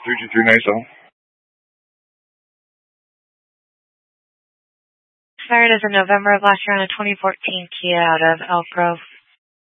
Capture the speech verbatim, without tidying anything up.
three two three nine seven. Fired as in November of last year on a twenty fourteen Kia out of Elk Grove.